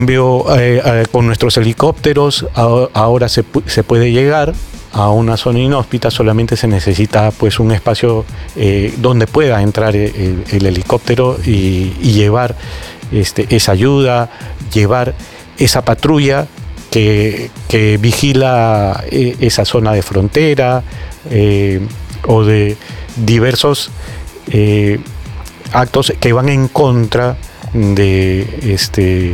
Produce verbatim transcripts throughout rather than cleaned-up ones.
cambio, eh, eh, con nuestros helicópteros a, ahora se, se puede llegar a una zona inhóspita, solamente se necesita pues un espacio eh, donde pueda entrar el, el helicóptero y, y llevar este, esa ayuda, llevar esa patrulla que, que vigila eh, esa zona de frontera eh, o de diversos eh, actos que van en contra de este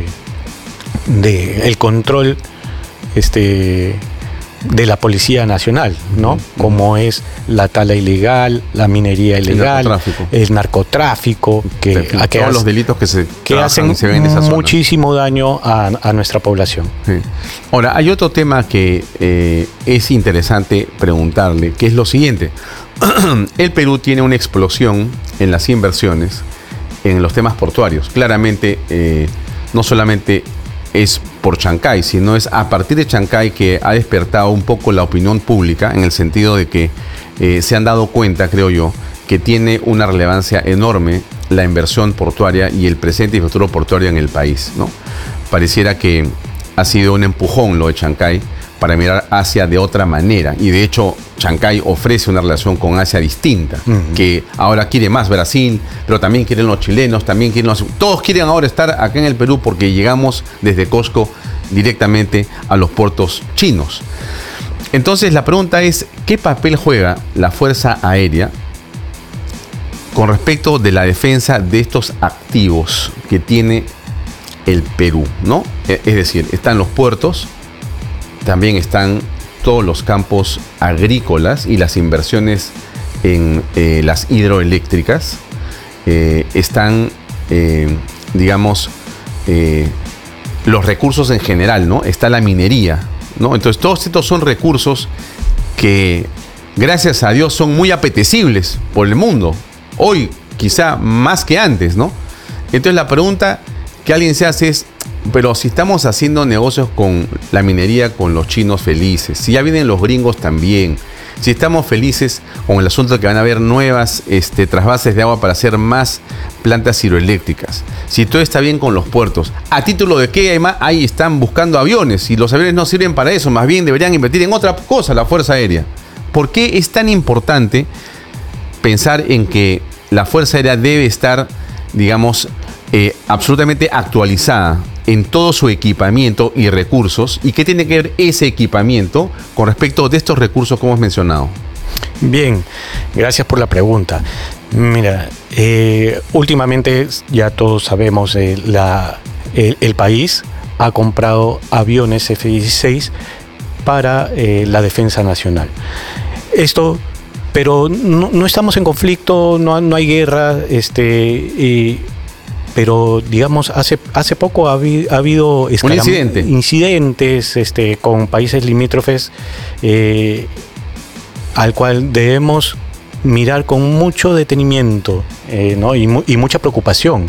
de el control este de la Policía Nacional, ¿no? Uh-huh. Como es la tala ilegal, la minería ilegal, el narcotráfico, el narcotráfico que, sí, a, que todos hace, los delitos que se que hacen se ven en esa muchísimo zona. daño a, a nuestra población. Sí. Ahora, hay otro tema que eh, es interesante preguntarle, que es lo siguiente. El Perú tiene una explosión en las inversiones en los temas portuarios. Claramente, eh, no solamente es por Chancay, sino es a partir de Chancay que ha despertado un poco la opinión pública, en el sentido de que eh, se han dado cuenta, creo yo, que tiene una relevancia enorme la inversión portuaria y el presente y futuro portuario en el país, ¿no? Pareciera que ha sido un empujón lo de Chancay para mirar Asia de otra manera, y de hecho Chancay ofrece una relación con Asia distinta, uh-huh. que ahora quiere más Brasil, pero también quieren los chilenos, también quieren los... Todos quieren ahora estar acá en el Perú porque llegamos desde Cusco directamente a los puertos chinos. Entonces la pregunta es, ¿qué papel juega la Fuerza Aérea con respecto de la defensa de estos activos que tiene el Perú, ¿no? Es decir, están los puertos, también están todos los campos agrícolas y las inversiones en eh, las hidroeléctricas, eh, están, eh, digamos, eh, los recursos en general, ¿no? Está la minería, ¿no? Entonces todos estos son recursos que, gracias a Dios, son muy apetecibles por el mundo. Hoy, quizá más que antes, ¿no? Entonces la pregunta que alguien se hace es, pero si estamos haciendo negocios con la minería, con los chinos felices, si ya vienen los gringos también, si estamos felices con el asunto de que van a haber nuevas este, trasvases de agua para hacer más plantas hidroeléctricas, si todo está bien con los puertos, ¿a título de qué además ahí están buscando aviones? Y los aviones no sirven para eso, más bien deberían invertir en otra cosa la Fuerza Aérea. ¿Por qué es tan importante pensar en que la Fuerza Aérea debe estar, digamos, eh, absolutamente actualizada en todo su equipamiento y recursos? ¿Y qué tiene que ver ese equipamiento con respecto de estos recursos que hemos mencionado? Bien, gracias por la pregunta. Mira, eh, últimamente ya todos sabemos, eh, la, el, el país ha comprado aviones F dieciséis para eh, la defensa nacional. Esto, pero no, no estamos en conflicto, no, no hay guerra, este... y, pero digamos, hace, hace poco ha, habi, ha habido escalam- incidente. incidentes este, con países limítrofes eh, al cual debemos mirar con mucho detenimiento eh, ¿no? y, mu- y mucha preocupación.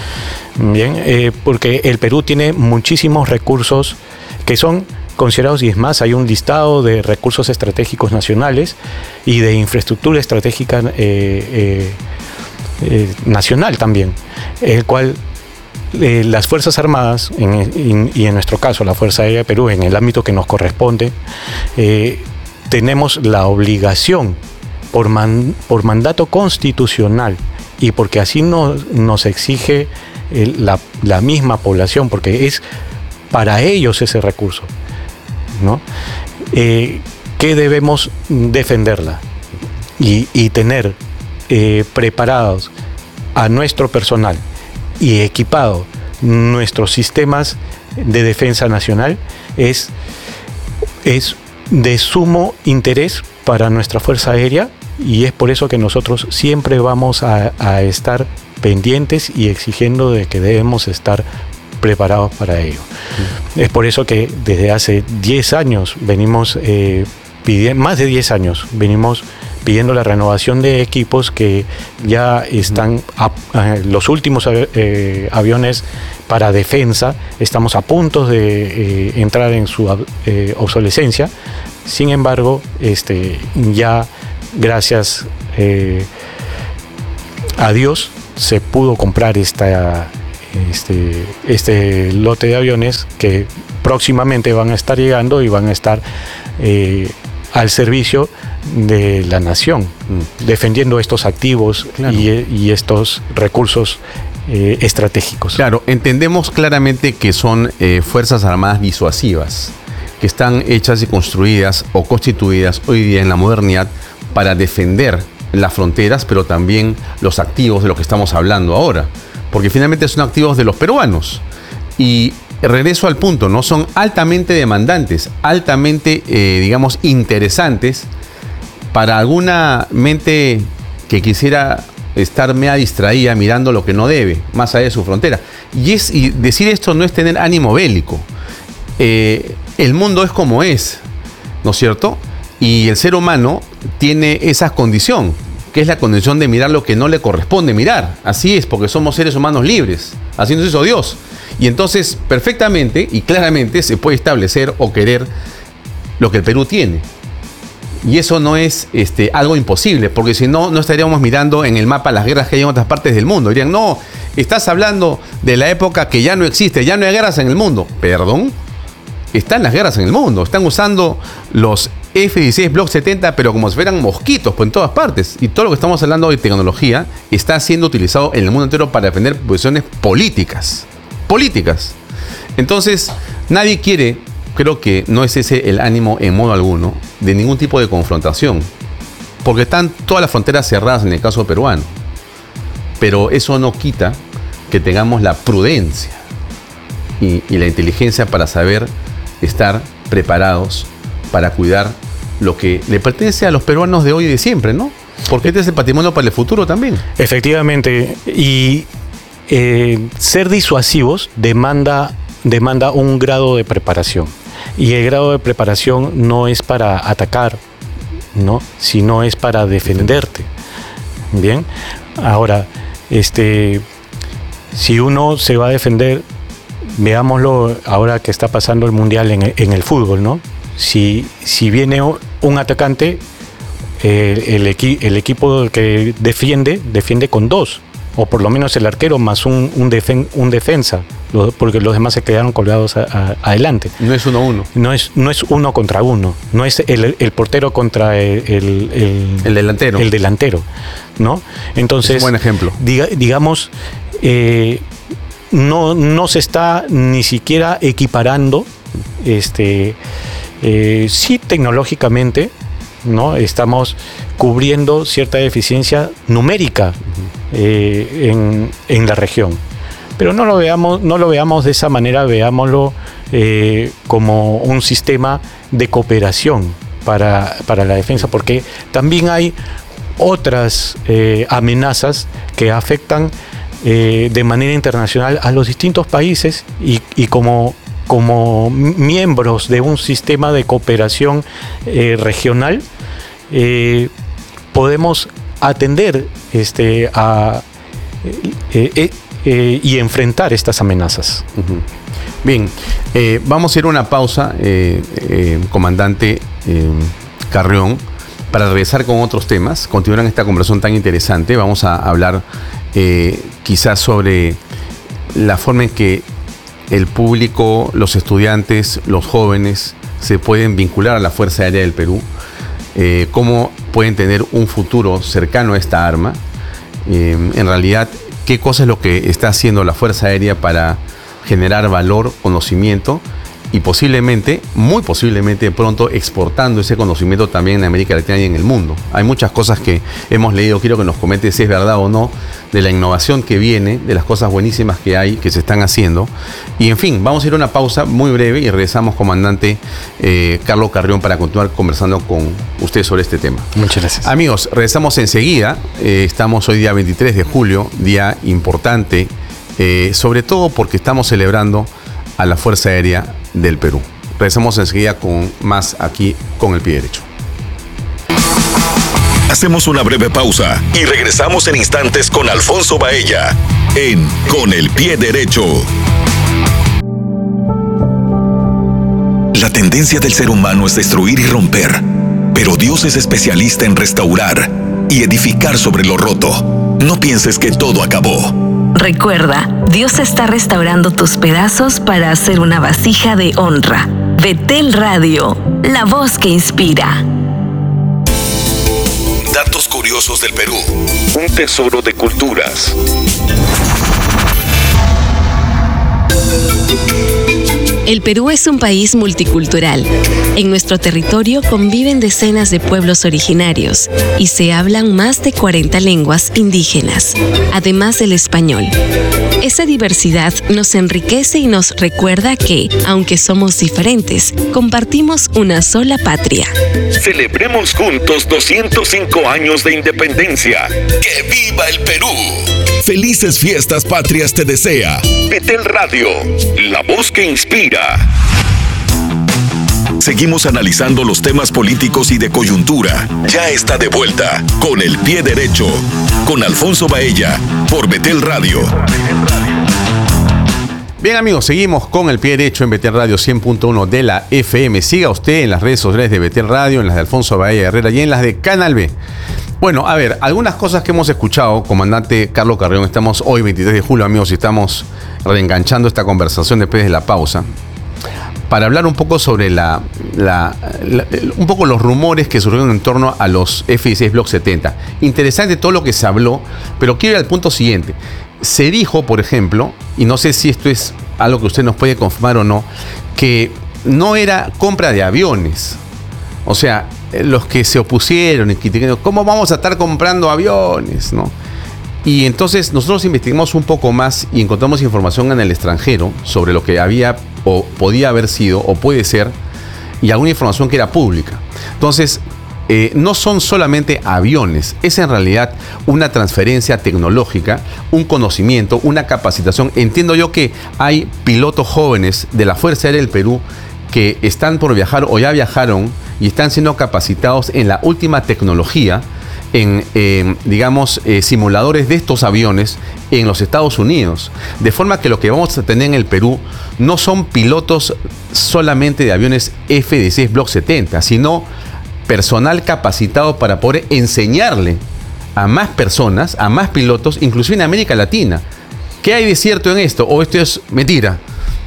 Bien, eh, porque el Perú tiene muchísimos recursos que son considerados, y es más, hay un listado de recursos estratégicos nacionales y de infraestructura estratégica eh, eh, Eh, nacional también, el cual eh, las Fuerzas Armadas en, en, y en nuestro caso la Fuerza Aérea de Perú, en el ámbito que nos corresponde, eh, tenemos la obligación por, man, por mandato constitucional y porque así nos, nos exige el, la, la misma población, porque es para ellos ese recurso, ¿no? Eh, que debemos defenderla y, y tener Eh, preparados a nuestro personal y equipado nuestros sistemas de defensa nacional es, es de sumo interés para nuestra Fuerza Aérea, y es por eso que nosotros siempre vamos a, a estar pendientes y exigiendo de que debemos estar preparados para ello. Mm. Es por eso que desde hace diez años venimos eh, pidiendo, más de diez años venimos pidiendo la renovación de equipos que ya están, a, a, los últimos eh, aviones para defensa, estamos a punto de eh, entrar en su eh, obsolescencia. Sin embargo, este, ya gracias eh, a Dios se pudo comprar esta, este, este lote de aviones que próximamente van a estar llegando y van a estar eh, al servicio de la nación, mm. defendiendo estos activos, claro. y, y estos recursos eh, estratégicos. Claro, entendemos claramente que son eh, fuerzas armadas disuasivas, que están hechas y construidas o constituidas hoy día en la modernidad para defender las fronteras, pero también los activos de los que estamos hablando ahora, porque finalmente son activos de los peruanos. Y regreso al punto, ¿no? Son altamente demandantes, altamente, eh, digamos, interesantes para alguna mente que quisiera estar media distraída mirando lo que no debe, más allá de su frontera. Y, es, y decir esto no es tener ánimo bélico. Eh, el mundo es como es, ¿no es cierto? Y el ser humano tiene esa condición, que es la condición de mirar lo que no le corresponde mirar. Así es, porque somos seres humanos libres. Así nos hizo Dios. Y entonces, perfectamente y claramente se puede establecer o querer lo que el Perú tiene. Y eso no es este, algo imposible, porque si no, no estaríamos mirando en el mapa las guerras que hay en otras partes del mundo. Dirían, no, estás hablando de la época que ya no existe, ya no hay guerras en el mundo. ¿Perdón? Están las guerras en el mundo. Están usando los F dieciséis Block setenta, pero como si fueran mosquitos, pues en todas partes. Y todo lo que estamos hablando de tecnología está siendo utilizado en el mundo entero para defender posiciones políticas. Políticas. Entonces, nadie quiere, creo que no es ese el ánimo en modo alguno, de ningún tipo de confrontación. Porque están todas las fronteras cerradas en el caso peruano. Pero eso no quita que tengamos la prudencia y, y la inteligencia para saber estar preparados para cuidar lo que le pertenece a los peruanos de hoy y de siempre, ¿no? Porque este es el patrimonio para el futuro también. Efectivamente, y eh, ser disuasivos demanda, demanda un grado de preparación, y el grado de preparación no es para atacar, ¿no? Sino es para defenderte. Bien, ahora, este, si uno se va a defender, veámoslo ahora que está pasando el mundial en, en el fútbol, ¿no? Si, si viene un atacante, eh, el, equi, el equipo que defiende, defiende con dos, o por lo menos el arquero más un, un, defen, un defensa, porque los demás se quedaron colgados a, a, adelante. No es uno a uno. No es, no es uno contra uno, no es el, el portero contra el, el, el, el delantero. El delantero, ¿no? Entonces, es un buen ejemplo. Diga, digamos, eh, no, no se está ni siquiera equiparando, este... Eh, sí, tecnológicamente, ¿no? Estamos cubriendo cierta deficiencia numérica eh, en, en la región, pero no lo veamos, no lo veamos de esa manera, veámoslo eh, como un sistema de cooperación para, para la defensa, porque también hay otras eh, amenazas que afectan eh, de manera internacional a los distintos países y, y como como miembros de un sistema de cooperación eh, regional, eh, podemos atender este, a, eh, eh, eh, y enfrentar estas amenazas. Uh-huh. Bien, eh, vamos a ir a una pausa, eh, eh, comandante eh, Carrión, para regresar con otros temas, continuar en esta conversación tan interesante. Vamos a hablar eh, quizás sobre la forma en que el público, los estudiantes, los jóvenes se pueden vincular a la Fuerza Aérea del Perú, eh, cómo pueden tener un futuro cercano a esta arma, eh, en realidad qué cosa es lo que está haciendo la Fuerza Aérea para generar valor, conocimiento y posiblemente, muy posiblemente pronto exportando ese conocimiento también en América Latina y en el mundo. Hay muchas cosas que hemos leído, quiero que nos comentes si es verdad o no, de la innovación que viene, de las cosas buenísimas que hay, que se están haciendo. Y en fin, vamos a ir a una pausa muy breve y regresamos, comandante eh, Carlos Carrión, para continuar conversando con usted sobre este tema. Muchas gracias. Amigos, regresamos enseguida. Eh, estamos hoy día veintitrés de julio, día importante, eh, sobre todo porque estamos celebrando a la Fuerza Aérea del Perú. Regresamos enseguida con más aquí con El Pie Derecho. Hacemos una breve pausa y regresamos en instantes con Alfonso Baella en Con el Pie Derecho. La tendencia del ser humano es destruir y romper, pero Dios es especialista en restaurar y edificar sobre lo roto. No pienses que todo acabó. Recuerda, Dios está restaurando tus pedazos para hacer una vasija de honra. Betel Radio, la voz que inspira. Datos curiosos del Perú. Un tesoro de culturas. El Perú es un país multicultural. En nuestro territorio conviven decenas de pueblos originarios y se hablan más de cuarenta lenguas indígenas, además del español. Esa diversidad nos enriquece y nos recuerda que, aunque somos diferentes, compartimos una sola patria. Celebremos juntos doscientos cinco años de independencia. ¡Que viva el Perú! Felices fiestas patrias te desea Betel Radio, la voz que inspira. Seguimos analizando los temas políticos y de coyuntura. Ya está de vuelta Con el Pie Derecho, con Alfonso Baella, por Betel Radio. Bien, amigos, seguimos con El Pie Derecho en Betel Radio cien punto uno de la F M. Siga usted en las redes sociales de Betel Radio, en las de Alfonso Baella Herrera y en las de Canal B. Bueno, a ver, algunas cosas que hemos escuchado, comandante Carlos Carrión. Estamos hoy, veintitrés de julio, amigos, y estamos reenganchando esta conversación después de la pausa, para hablar un poco sobre la, la, la, un poco los rumores que surgieron en torno a los F dieciséis Block setenta. Interesante todo lo que se habló, pero quiero ir al punto siguiente. Se dijo, por ejemplo, y no sé si esto es algo que usted nos puede confirmar o no, que no era compra de aviones. O sea, los que se opusieron y que ¿cómo vamos a estar comprando aviones?, ¿no? Y entonces nosotros investigamos un poco más y encontramos información en el extranjero sobre lo que había o podía haber sido o puede ser, y alguna información que era pública. Entonces, eh, no son solamente aviones, es en realidad una transferencia tecnológica, un conocimiento, una capacitación. Entiendo yo que hay pilotos jóvenes de la Fuerza Aérea del Perú que están por viajar o ya viajaron y están siendo capacitados en la última tecnología, en, eh, digamos, eh, simuladores de estos aviones en los Estados Unidos. De forma que lo que vamos a tener en el Perú no son pilotos solamente de aviones F dieciséis Block setenta, sino personal capacitado para poder enseñarle a más personas, a más pilotos, inclusive en América Latina. ¿Qué hay de cierto en esto? ¿O esto es mentira?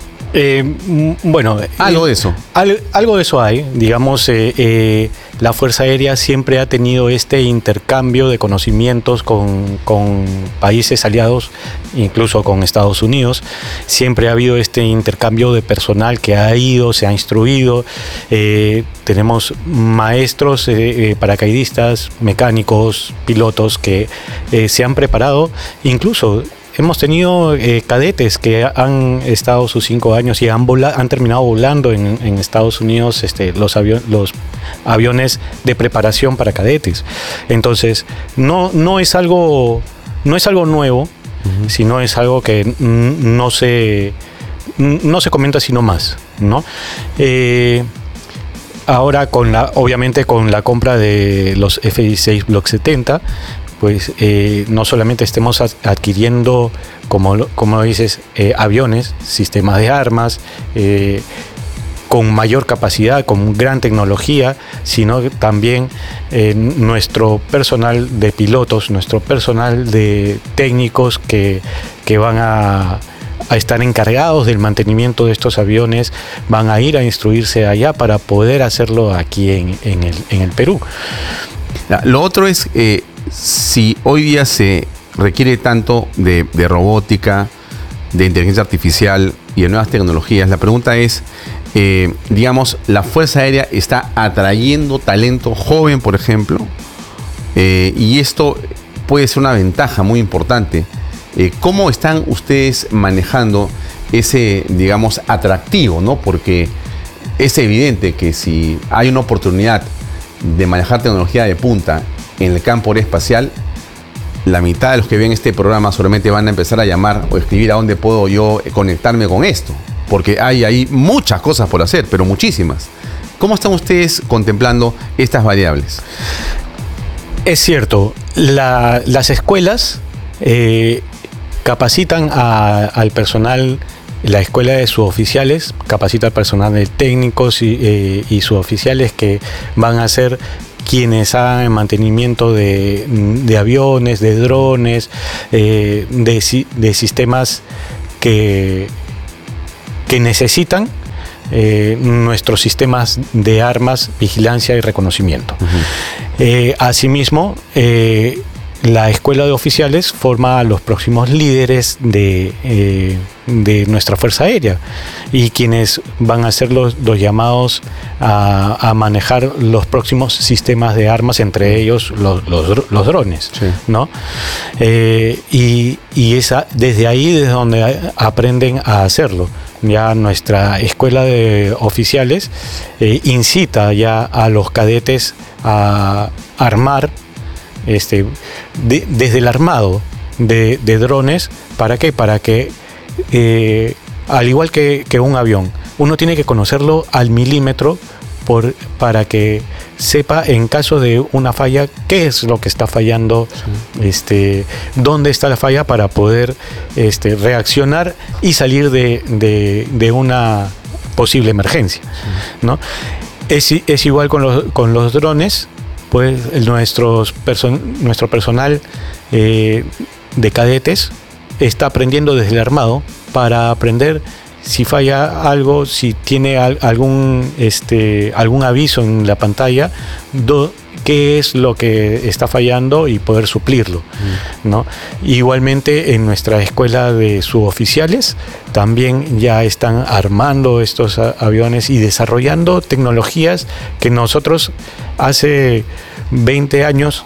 Eh, bueno, algo de eso. Al, algo de eso hay. Digamos, eh, eh, la Fuerza Aérea siempre ha tenido este intercambio de conocimientos con, con países aliados, incluso con Estados Unidos. Siempre ha habido este intercambio de personal que ha ido, se ha instruido. Eh, tenemos maestros, eh, eh, paracaidistas, mecánicos, pilotos que eh, se han preparado, incluso. Hemos tenido eh, cadetes que han estado sus cinco años y han, vola, han terminado volando en, en Estados Unidos este, los, avion, los aviones de preparación para cadetes. Entonces, no, no, es, algo, no es algo nuevo, uh-huh. sino es algo que no se, no se comenta sino más, ¿no? Eh, ahora, con la, obviamente con la compra de los F dieciséis Block setenta, pues eh, no solamente estemos adquiriendo, como, como dices, eh, aviones, sistemas de armas, eh, con mayor capacidad, con gran tecnología, sino también eh, nuestro personal de pilotos, nuestro personal de técnicos que, que van a, a estar encargados del mantenimiento de estos aviones, van a ir a instruirse allá para poder hacerlo aquí en, en, el, en el Perú. Lo otro es... Eh si hoy día se requiere tanto de, de robótica, de inteligencia artificial y de nuevas tecnologías, la pregunta es, eh, digamos, ¿la Fuerza Aérea está atrayendo talento joven, por ejemplo? Eh, y esto puede ser una ventaja muy importante. Eh, ¿Cómo están ustedes manejando ese, digamos, atractivo, ¿no? Porque es evidente que si hay una oportunidad de manejar tecnología de punta en el campo aeroespacial, la mitad de los que ven este programa solamente van a empezar a llamar o escribir a dónde puedo yo conectarme con esto, porque hay ahí muchas cosas por hacer, pero muchísimas. ¿Cómo están ustedes contemplando estas variables? Es cierto, la, las escuelas eh, capacitan a, al personal. La escuela de suboficiales capacita al personal de técnicos y, eh, y suboficiales que van a ser quienes hagan el mantenimiento de, de aviones, de drones, eh, de, de sistemas que, que necesitan eh, nuestros sistemas de armas, vigilancia y reconocimiento. Uh-huh. Eh, asimismo, eh, la Escuela de Oficiales forma a los próximos líderes de, eh, de nuestra Fuerza Aérea y quienes van a ser los, los llamados a, a manejar los próximos sistemas de armas, entre ellos los, los, los drones, sí. ¿no? Eh, y y esa, desde ahí desde donde aprenden a hacerlo. Ya nuestra Escuela de Oficiales eh, incita ya a los cadetes a armar Este, de, desde el armado de, de drones. ¿Para qué? Para que, eh, al igual que, que un avión, uno tiene que conocerlo al milímetro por, para que sepa en caso de una falla qué es lo que está fallando, sí. este, dónde está la falla para poder este, reaccionar y salir de, de, de una posible emergencia, sí. ¿no? Es, es igual con los, con los drones. Pues nuestros person- nuestro personal eh, de cadetes está aprendiendo desde el armado para aprender si falla algo, si tiene al- algún este algún aviso en la pantalla, do- qué es lo que está fallando y poder suplirlo, mm. ¿no? Igualmente en nuestra escuela de suboficiales también ya están armando estos a- aviones y desarrollando tecnologías que nosotros hace veinte años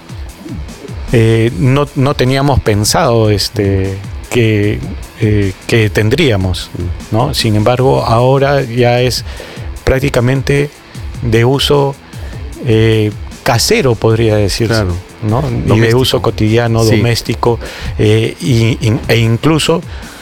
eh, no, no teníamos pensado este, que, eh, que tendríamos, ¿no? Sin embargo, ahora ya es prácticamente de uso eh, casero, podría decirse, claro. ¿no? Y de uso cotidiano, sí. doméstico, eh, y, y, e incluso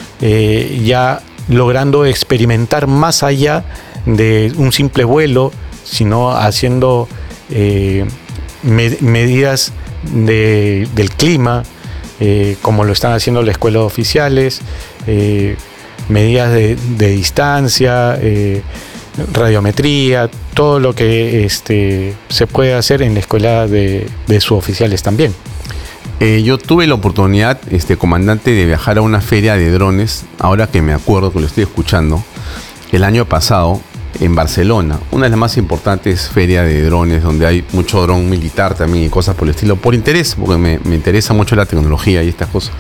eh, ya logrando experimentar más allá de un simple vuelo, sino haciendo eh, med- medidas de, del clima, eh, como lo están haciendo la Escuela de Oficiales, eh, medidas de, de distancia, eh, radiometría, todo lo que este, se puede hacer en la Escuela de, de Suboficiales también. Eh, yo tuve la oportunidad, este comandante, de viajar a una feria de drones, ahora que me acuerdo que lo estoy escuchando, el año pasado en Barcelona, una de las más importantes ferias de drones, donde hay mucho dron militar también y cosas por el estilo, por interés, porque me, me interesa mucho la tecnología y estas cosas.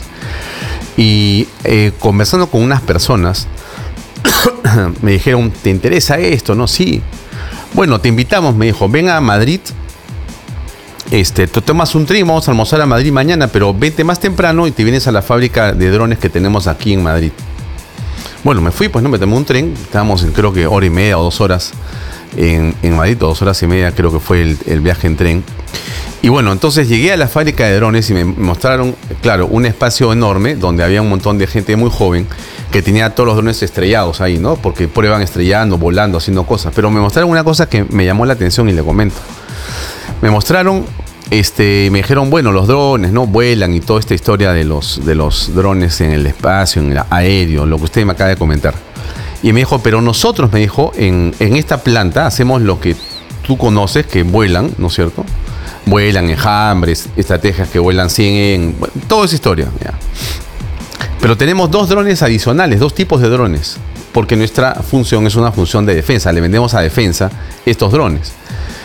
Y eh, conversando con unas personas, me dijeron, ¿te interesa esto? No, sí. Bueno, te invitamos, me dijo, ven a Madrid. Este, tú tomas un tren, vamos a almorzar a Madrid mañana, pero vete más temprano y te vienes a la fábrica de drones que tenemos aquí en Madrid. Bueno, me fui, pues no, me tomé un tren, estábamos en creo que hora y media o dos horas en, en Madrid, dos horas y media creo que fue el, el viaje en tren. Y bueno, entonces llegué a la fábrica de drones y me mostraron, claro, un espacio enorme donde había un montón de gente muy joven que tenía todos los drones estrellados ahí, ¿no? Porque prueban estrellando, volando, haciendo cosas. Pero me mostraron una cosa que me llamó la atención y le comento. Me mostraron, este, me dijeron, bueno, los drones, ¿no? Vuelan y toda esta historia de los, de los drones en el espacio, en el aéreo, lo que usted me acaba de comentar. Y me dijo, pero nosotros, me dijo, en, en esta planta hacemos lo que tú conoces, que vuelan, ¿no es cierto? Vuelan enjambres, estrategias que vuelan cien, bueno, toda esa historia, ya. Pero tenemos dos drones adicionales, dos tipos de drones, porque nuestra función es una función de defensa, le vendemos a defensa estos drones.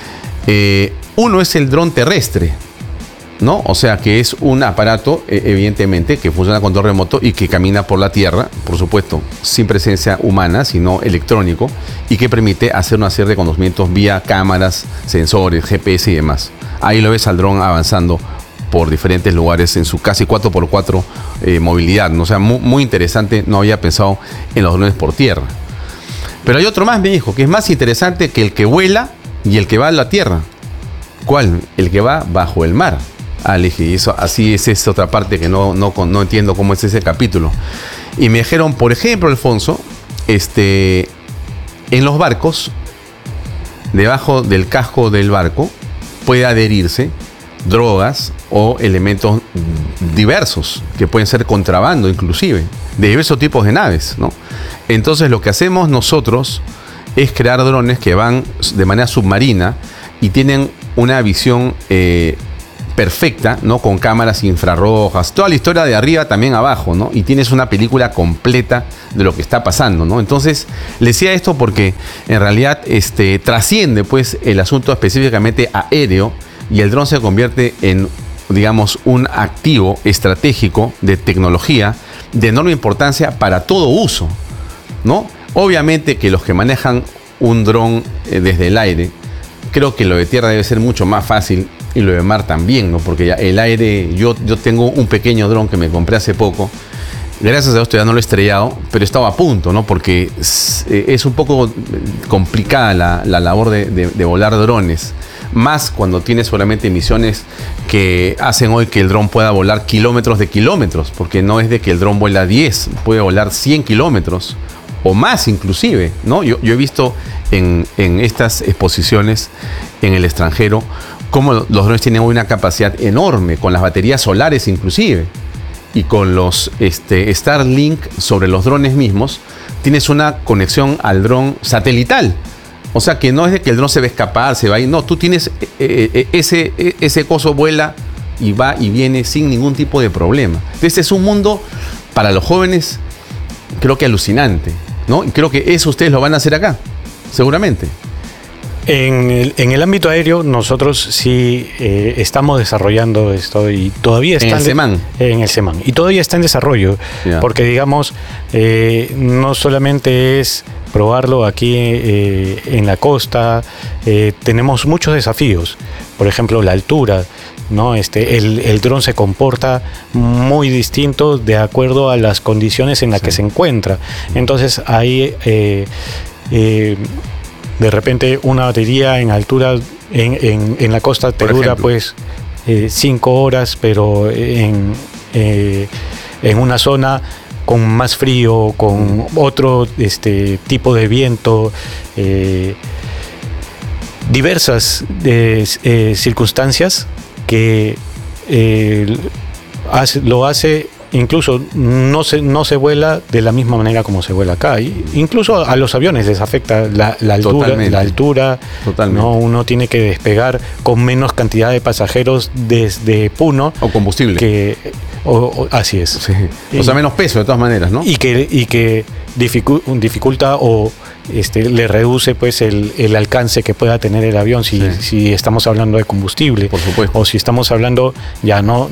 Eh, uno es el dron terrestre, ¿no? O sea que es un aparato, eh, evidentemente, que funciona con control remoto y que camina por la tierra, por supuesto, sin presencia humana, sino electrónico, y que permite hacer una serie de conocimientos vía cámaras, sensores, G P S y demás. Ahí lo ves al dron avanzando por diferentes lugares en su casi cuatro por cuatro eh, movilidad, ¿no? O sea, muy, muy interesante, no había pensado en los drones por tierra. Pero hay otro más, me dijo, que es más interesante que el que vuela y el que va a la tierra. ¿Cuál? El que va bajo el mar. Ah, le dije, y eso, así es esa otra parte que no, no, no entiendo cómo es ese capítulo. Y me dijeron, por ejemplo, Alfonso, este, en los barcos, debajo del casco del barco, puede adherirse drogas o elementos diversos, que pueden ser contrabando inclusive, de diversos tipos de naves, ¿no? Entonces lo que hacemos nosotros es crear drones que van de manera submarina y tienen una visión eh, perfecta, ¿no? Con cámaras infrarrojas, toda la historia de arriba también abajo, ¿no? Y tienes una película completa de lo que está pasando, ¿no? Entonces, le decía esto porque en realidad este, trasciende pues el asunto específicamente aéreo y el dron se convierte en, digamos, un activo estratégico de tecnología de enorme importancia para todo uso, ¿no? Obviamente que los que manejan un dron eh, desde el aire, creo que lo de tierra debe ser mucho más fácil y lo de mar también, ¿no? Porque ya el aire, yo, yo tengo un pequeño dron que me compré hace poco. Gracias a Dios todavía no lo he estrellado, pero estaba a punto, ¿no? Porque es, es un poco complicada la, la labor de, de, de volar drones. Más cuando tienes solamente misiones que hacen hoy que el dron pueda volar kilómetros de kilómetros, porque no es de que el dron vuela diez, puede volar cien kilómetros o más inclusive, ¿no? Yo, yo he visto en, en estas exposiciones en el extranjero cómo los drones tienen una capacidad enorme, con las baterías solares inclusive, y con los este, Starlink sobre los drones mismos, tienes una conexión al dron satelital. O sea que no es de que el dron se va a escapar, se va a ir, no, tú tienes eh, eh, ese, eh, ese coso vuela y va y viene sin ningún tipo de problema. Entonces es un mundo para los jóvenes, creo que alucinante, ¿no? Y creo que eso ustedes lo van a hacer acá, seguramente. En el, en el ámbito aéreo nosotros sí eh, estamos desarrollando esto y todavía está en el SEMAN. En el SEMAN. Y todavía está en desarrollo, yeah. Porque digamos, eh, no solamente es probarlo aquí eh, en la costa, eh, tenemos muchos desafíos. Por ejemplo, la altura, ¿no? Este, el, el dron se comporta muy distinto de acuerdo a las condiciones en las sí. que se encuentra. Entonces ahí... Eh, eh, de repente una batería en altura en, en, en la costa te dura pues eh, cinco horas, pero en, eh, en una zona con más frío, con mm. otro este, tipo de viento, eh, diversas eh, eh, circunstancias que eh, hace, lo hace. Incluso no se, no se vuela de la misma manera como se vuela acá. Y incluso a los aviones les afecta la, la altura. Totalmente. La altura. Totalmente. ¿No? Uno tiene que despegar con menos cantidad de pasajeros desde Puno. O combustible. Que, o, o, así es. Sí. O sea, menos peso de todas maneras, ¿no? Y que, y que dificu, dificulta o este, le reduce pues el, el alcance que pueda tener el avión si, sí. si estamos hablando de combustible. Por supuesto. O si estamos hablando ya no...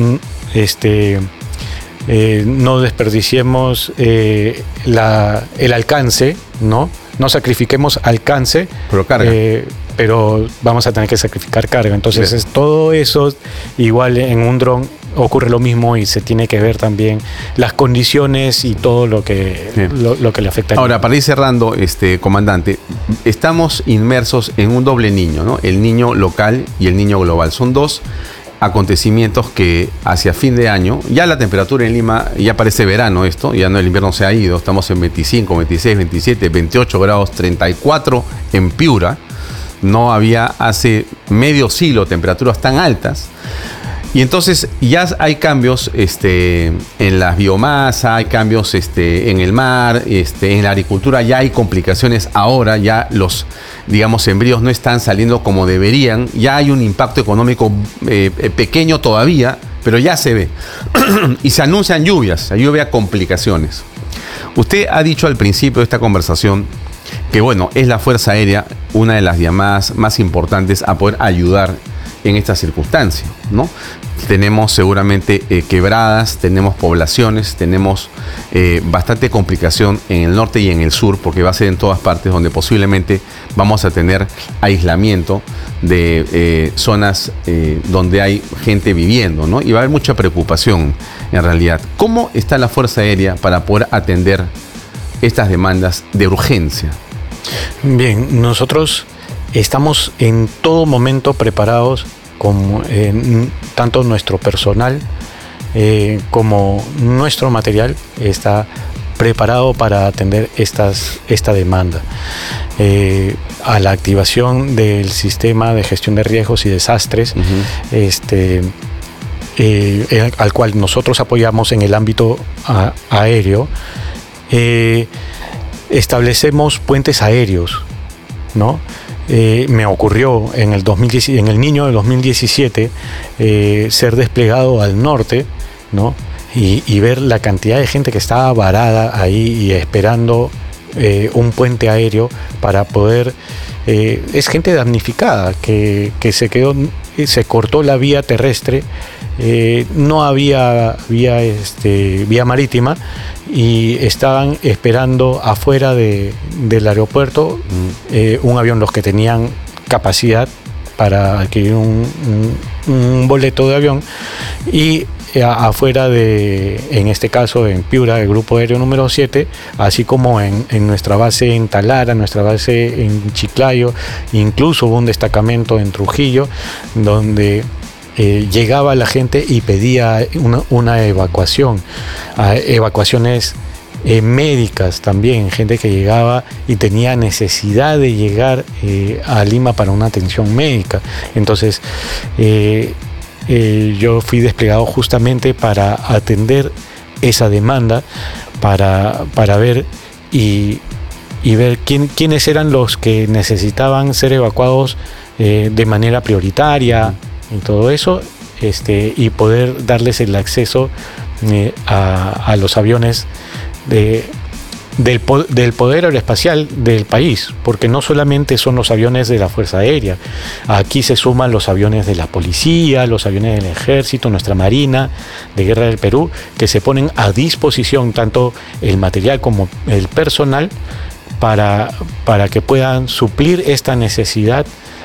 este Eh, no desperdiciemos eh, la, el alcance, ¿no? No sacrifiquemos alcance, pero carga. Eh, pero vamos a tener que sacrificar carga. Entonces, es, todo eso, igual en un dron ocurre lo mismo y se tiene que ver también las condiciones y todo lo que, lo, lo que le afecta. Ahora, para ir cerrando, este, comandante, estamos inmersos en un doble niño, ¿no? El niño local y el niño global. Son dos acontecimientos que hacia fin de año, ya la temperatura en Lima, ya parece verano esto, ya no, el invierno se ha ido, estamos en veinticinco, veintiséis, veintisiete, veintiocho grados, treinta y cuatro en Piura, no había hace medio siglo temperaturas tan altas. Y entonces ya hay cambios este, en la biomasa, hay cambios este, en el mar, este, en la agricultura ya hay complicaciones ahora, ya los, digamos, embrios no están saliendo como deberían, ya hay un impacto económico eh, pequeño todavía, pero ya se ve. Y se anuncian lluvias, lluvia complicaciones. Usted ha dicho al principio de esta conversación que, bueno, es la Fuerza Aérea una de las llamadas más importantes a poder ayudar en esta circunstancia, ¿no? Tenemos seguramente eh, quebradas, tenemos poblaciones, tenemos eh, bastante complicación en el norte y en el sur, porque va a ser en todas partes donde posiblemente vamos a tener aislamiento de eh, zonas eh, donde hay gente viviendo, ¿no? Y va a haber mucha preocupación en realidad. ¿Cómo está la Fuerza Aérea para poder atender estas demandas de urgencia? Bien, nosotros estamos en todo momento preparados, como eh, tanto nuestro personal eh, como nuestro material está preparado para atender estas, esta demanda. Eh, a la activación del sistema de gestión de riesgos y desastres, uh-huh. este, eh, al cual nosotros apoyamos en el ámbito a, aéreo, eh, establecemos puentes aéreos, ¿no? eh, me ocurrió en el, dos mil diez, en el Niño del dos mil diecisiete eh, ser desplegado al norte, ¿no? Y, y ver la cantidad de gente que estaba varada ahí y esperando eh, un puente aéreo para poder... Eh, es gente damnificada que, que se quedó, se cortó la vía terrestre, eh, no había vía, este, vía marítima y estaban esperando afuera de, del aeropuerto eh, un avión, los que tenían capacidad para adquirir un, un, un boleto de avión, y afuera de, en este caso en Piura, el grupo aéreo número siete, así como en, en nuestra base en Talara, nuestra base en Chiclayo, incluso hubo un destacamento en Trujillo, donde eh, llegaba la gente y pedía una, una evacuación, eh, evacuaciones eh, médicas también, gente que llegaba y tenía necesidad de llegar eh, a Lima para una atención médica. Entonces, eh, Eh, yo fui desplegado justamente para atender esa demanda, para, para ver y, y ver quién, quiénes eran los que necesitaban ser evacuados eh, de manera prioritaria y todo eso, este, y poder darles el acceso eh, a, a los aviones de Del, del poder aeroespacial del país, porque no solamente son los aviones de la Fuerza Aérea, aquí se suman los aviones de la policía, los aviones del ejército, nuestra Marina de Guerra del Perú, que se ponen a disposición tanto el material como el personal para, para que puedan suplir esta necesidad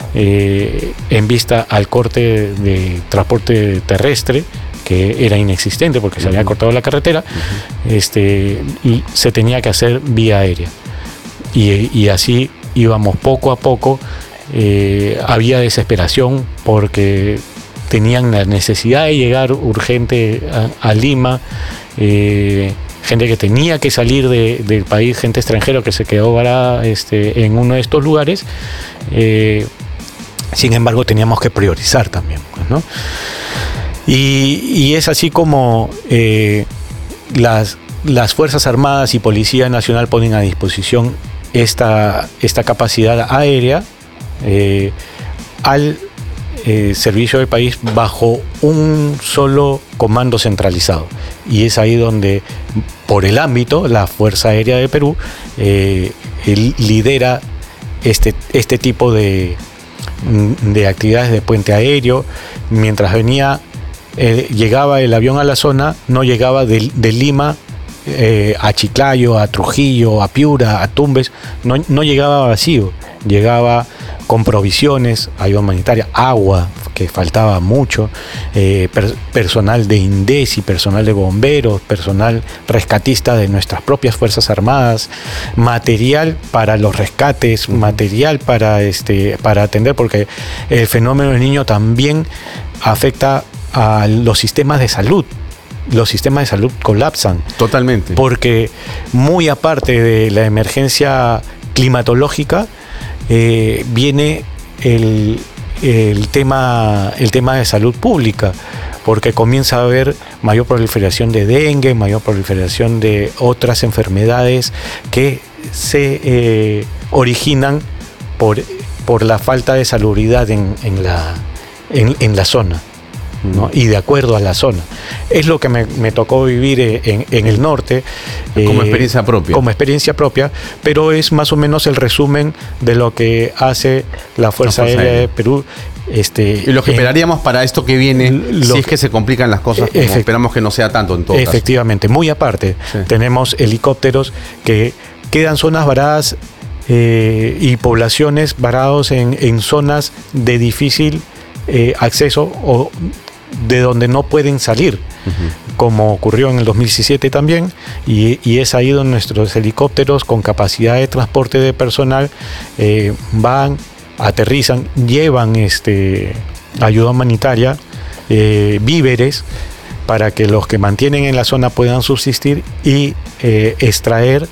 eh, en vista al corte de transporte terrestre, que era inexistente porque se había cortado la carretera. Uh-huh. este, y se tenía que hacer vía aérea. Y, y así íbamos poco a poco. Eh, había desesperación porque tenían la necesidad de llegar urgente a, a Lima. Eh, gente que tenía que salir de, del país, gente extranjera que se quedó varada este, en uno de estos lugares. Eh, sin embargo, teníamos que priorizar también, ¿no? Y, y es así como eh, las, las Fuerzas Armadas y Policía Nacional ponen a disposición esta, esta capacidad aérea eh, al eh, servicio del país bajo un solo comando centralizado. Y es ahí donde, por el ámbito, la Fuerza Aérea de Perú eh, lidera este, este tipo de, de actividades de puente aéreo. Mientras venía Eh, llegaba el avión a la zona, no llegaba de, de Lima eh, a Chiclayo, a Trujillo, a Piura, a Tumbes, no, no llegaba vacío, llegaba con provisiones, ayuda humanitaria, agua, que faltaba mucho, eh, per, personal de INDECI, personal de bomberos, personal rescatista de nuestras propias Fuerzas Armadas, material para los rescates, material para, este, para atender, porque el fenómeno del Niño también afecta a los sistemas de salud. Los sistemas de salud colapsan. Totalmente. Porque muy aparte de la emergencia climatológica, eh, viene el, el, tema, el tema de salud pública, porque comienza a haber mayor proliferación de dengue, mayor proliferación de otras enfermedades que se eh, originan por, por la falta de salubridad en, en, la, en, en la zona, ¿no? Y de acuerdo a la zona. Es lo que me, me tocó vivir en, en el norte. Como eh, experiencia propia. Como experiencia propia, pero es más o menos el resumen de lo que hace la Fuerza, la Fuerza Aérea, Aérea de Perú. Este, y lo que esperaríamos eh, para esto que viene, lo, si es que se complican las cosas, como efect- esperamos que no sea tanto en todo caso. Efectivamente, muy aparte, sí. Tenemos helicópteros que quedan zonas varadas eh, y poblaciones varados en, en zonas de difícil eh, acceso o de donde no pueden salir, uh-huh. Como ocurrió en el dos mil diecisiete también, y, y es ahí donde nuestros helicópteros con capacidad de transporte de personal eh, van, aterrizan, llevan este, ayuda humanitaria, eh, víveres, para que los que mantienen en la zona puedan subsistir y eh, extraer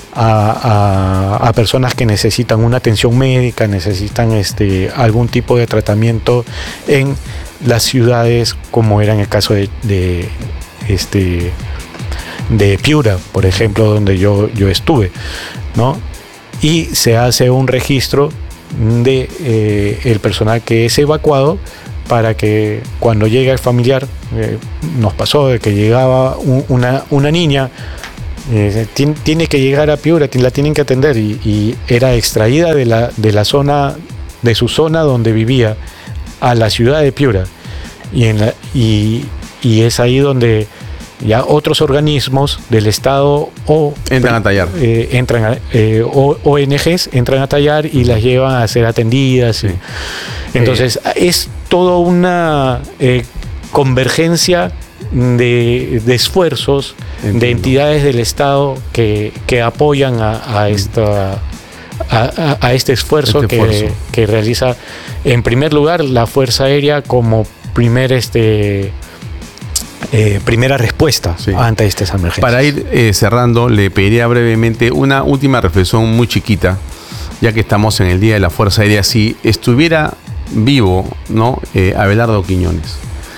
a, a, a personas que necesitan una atención médica, necesitan este, algún tipo de tratamiento en las ciudades, como era en el caso de, de, este, de Piura, por ejemplo, donde yo, yo estuve, ¿no? Y se hace un registro de eh, el personal que es evacuado, para que cuando llega el familiar, eh, nos pasó de que llegaba un, una, una niña, eh, tiene, tiene que llegar a Piura, la tienen que atender, y, y era extraída de la, de la zona, de su zona donde vivía, a la ciudad de Piura, y, en la, y, y es ahí donde ya otros organismos del Estado o entran a tallar, eh, entran a, eh, o, O N Ges entran a tallar y las llevan a ser atendidas. Sí. Y, entonces eh. es toda una eh, convergencia de, de esfuerzos Entiendo. de entidades del Estado que, que apoyan a, a esta a, a, a este esfuerzo, este esfuerzo. Que, que realiza en primer lugar la Fuerza Aérea como primer este Eh, primera respuesta sí. ante estas emergencias. Para ir eh, cerrando, le pediría brevemente una última reflexión muy chiquita, ya que estamos en el Día de la Fuerza Aérea. Si estuviera vivo, ¿no? eh, Abelardo Quiñones,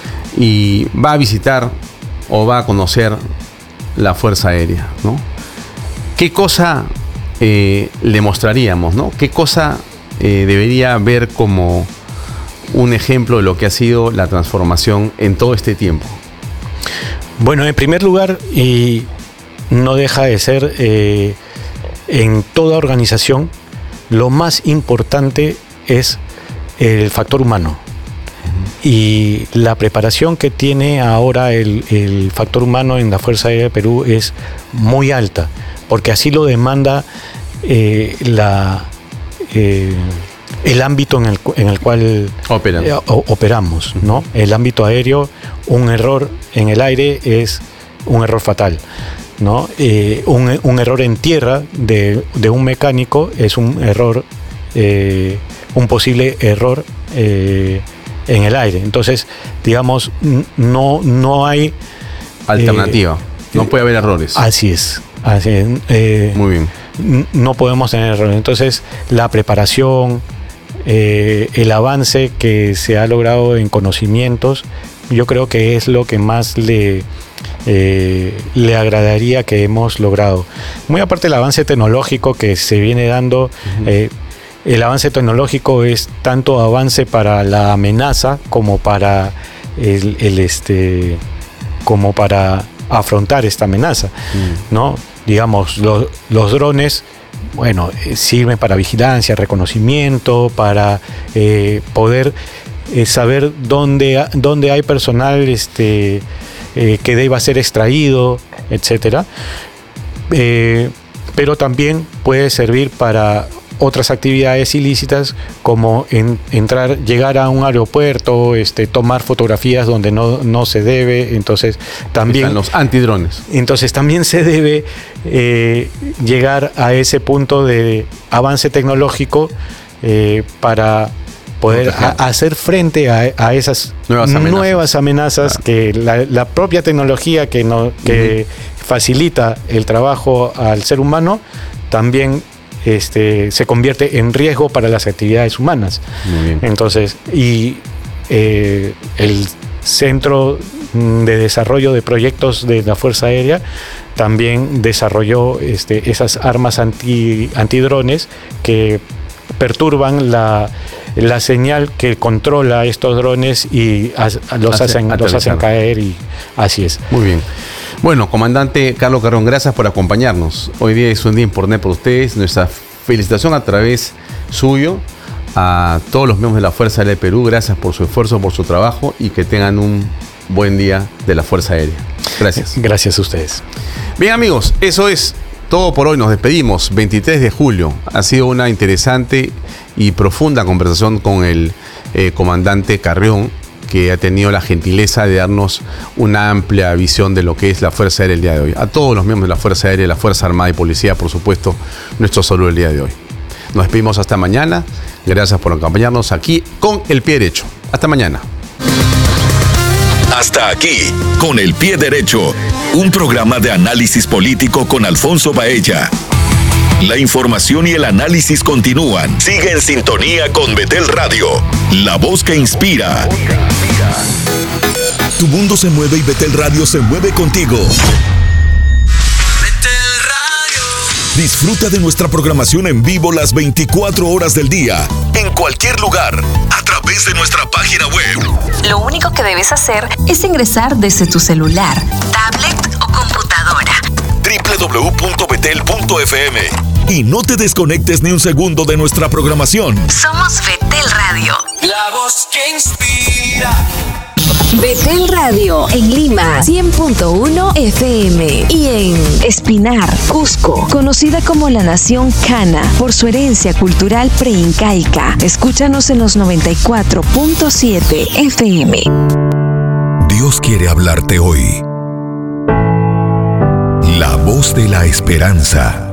y va a visitar o va a conocer la Fuerza Aérea, ¿no? ¿Qué cosa eh, le mostraríamos, ¿no? ¿Qué cosa eh, debería ver como un ejemplo de lo que ha sido la transformación en todo este tiempo? Bueno, en primer lugar, y no deja de ser eh, en toda organización, lo más importante es el factor humano. Uh-huh. Y la preparación que tiene ahora el, el factor humano en la Fuerza Aérea de Perú es muy alta, porque así lo demanda eh, la... Eh, el ámbito en el, en el cual Operan. eh, operamos, ¿no? El ámbito aéreo, un error en el aire es un error fatal, ¿no? Eh, un, un error en tierra de, de un mecánico es un error, eh, un posible error eh, en el aire. Entonces, digamos, no, no hay alternativa, eh, no puede haber errores. Así es, así es. Eh, Muy bien. No podemos tener errores. Entonces, la preparación, Eh, el avance que se ha logrado en conocimientos, yo creo que es lo que más le, eh, le agradaría que hemos logrado. Muy aparte del avance tecnológico que se viene dando, uh-huh. eh, el avance tecnológico es tanto avance para la amenaza como para el, el este como para afrontar esta amenaza, uh-huh. ¿no? Digamos, los, los drones, bueno, eh, sirven para vigilancia, reconocimiento, para eh, poder eh, saber dónde, dónde hay personal este, eh, que deba ser extraído, etcétera. Eh, pero también puede servir para otras actividades ilícitas, como en, entrar, llegar a un aeropuerto, este, tomar fotografías donde no, no se debe. Entonces también están los antidrones. Entonces también se debe eh, llegar a ese punto de avance tecnológico eh, para poder a, hacer frente a, a esas nuevas amenazas, nuevas amenazas claro. que la, la propia tecnología que, no, que uh-huh. facilita el trabajo al ser humano también Este, se convierte en riesgo para las actividades humanas. Muy bien. Entonces, y eh, el Centro de Desarrollo de Proyectos de la Fuerza Aérea también desarrolló este, esas armas anti, antidrones que perturban la, la señal que controla estos drones y as, los, Hace, hacen, los hacen caer, y así es. Muy bien. Bueno, comandante Carlos Carrión, gracias por acompañarnos. Hoy día es un día importante para ustedes. Nuestra felicitación a través suyo a todos los miembros de la Fuerza Aérea de Perú. Gracias por su esfuerzo, por su trabajo, y que tengan un buen día de la Fuerza Aérea. Gracias. Gracias a ustedes. Bien, amigos, eso es todo por hoy. Nos despedimos. veintitrés de julio. Ha sido una interesante y profunda conversación con el eh, comandante Carrión, que ha tenido la gentileza de darnos una amplia visión de lo que es la Fuerza Aérea el día de hoy. A todos los miembros de la Fuerza Aérea, la Fuerza Armada y Policía, por supuesto, nuestro saludo el día de hoy. Nos despedimos hasta mañana. Gracias por acompañarnos aquí con El Pie Derecho. Hasta mañana. Hasta aquí, con El Pie Derecho, un programa de análisis político con Alfonso Baella. La información y el análisis continúan. Sigue en sintonía con Betel Radio, la voz que inspira. Tu mundo se mueve y Betel Radio se mueve contigo. Betel Radio. Disfruta de nuestra programación en vivo las veinticuatro horas del día. en cualquier lugar, a través de nuestra página web. Lo único que debes hacer es ingresar desde tu celular, tablet o computadora. doble u doble u doble u punto betel punto efe eme. Y no te desconectes ni un segundo de nuestra programación. Somos Betel Radio. La voz que inspira. Betel Radio en Lima, cien punto uno efe eme, y en Espinar, Cusco, conocida como la nación Cana por su herencia cultural preincaica. Escúchanos en los noventa y cuatro punto siete efe eme. Dios quiere hablarte hoy. La voz de la esperanza.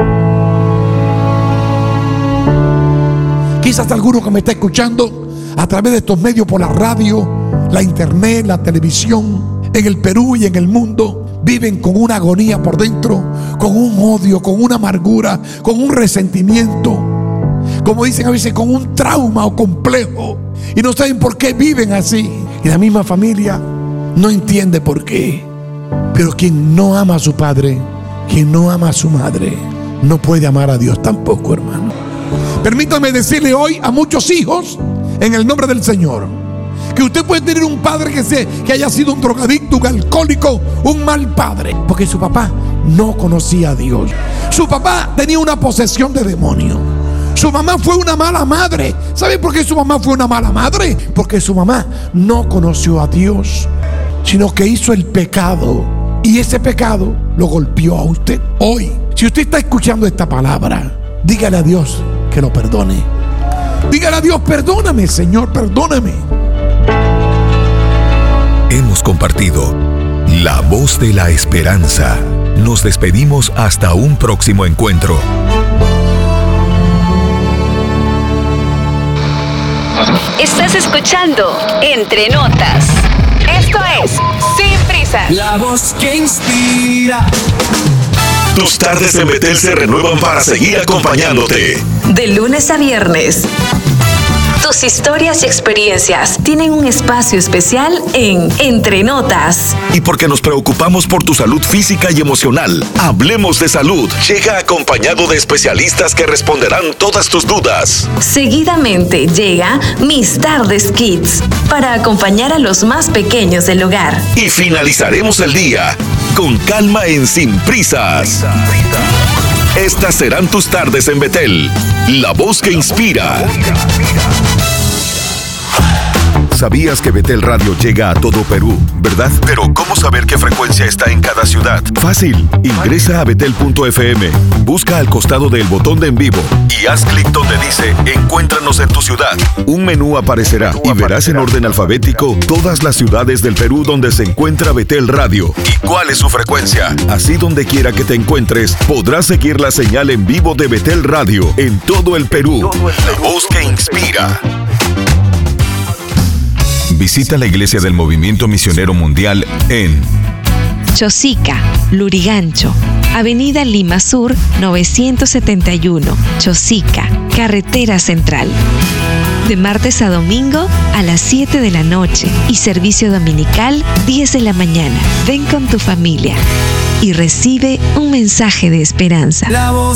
Quizás alguno que me está escuchando a través de estos medios, por la radio, la internet, la televisión, en el Perú y en el mundo, viven con una agonía por dentro, con un odio, con una amargura, con un resentimiento, como dicen a veces, con un trauma o complejo, y no saben por qué viven así. Y la misma familia no entiende por qué. Pero quien no ama a su padre, quien no ama a su madre, no puede amar a Dios tampoco, hermano. Permítame decirle hoy a muchos hijos, en el nombre del Señor, que usted puede tener un padre que, se, que haya sido un drogadicto, un alcohólico, un mal padre, porque su papá no conocía a Dios. Su papá tenía una posesión de demonio. Su mamá fue una mala madre. ¿Sabe por qué su mamá fue una mala madre? Porque su mamá no conoció a Dios, sino que hizo el pecado, y ese pecado lo golpeó a usted. Hoy, si usted está escuchando esta palabra, dígale a Dios que lo perdone. Dígale a Dios: perdóname, Señor, perdóname. Hemos compartido La Voz de la Esperanza. Nos despedimos hasta un próximo encuentro. Estás escuchando Entre Notas. Esto es Sin Prisas. La voz que inspira. Tus tardes en Betel se renuevan para seguir acompañándote. De lunes a viernes. Tus historias y experiencias tienen un espacio especial en Entre Notas. Y porque nos preocupamos por tu salud física y emocional, Hablemos de Salud llega acompañado de especialistas que responderán todas tus dudas. Seguidamente llega Mis Tardes Kids, para acompañar a los más pequeños del hogar. Y finalizaremos el día con calma en Sin Prisas. Estas serán tus tardes en Betel, la voz que inspira. ¿Sabías que Betel Radio llega a todo Perú, verdad? Pero ¿cómo saber qué frecuencia está en cada ciudad? Fácil, ingresa a betel punto efe eme, busca al costado del botón de en vivo y haz clic donde dice Encuéntranos en tu ciudad. Un menú aparecerá y verás en orden alfabético todas las ciudades del Perú donde se encuentra Betel Radio y cuál es su frecuencia. Así, donde quiera que te encuentres, podrás seguir la señal en vivo de Betel Radio en todo el Perú. La voz que inspira. Visita la Iglesia del Movimiento Misionero Mundial en Chosica, Lurigancho, Avenida Lima Sur novecientos setenta y uno, Chosica, Carretera Central. De martes a domingo a las siete de la noche y servicio dominical diez de la mañana. Ven con tu familia y recibe un mensaje de esperanza.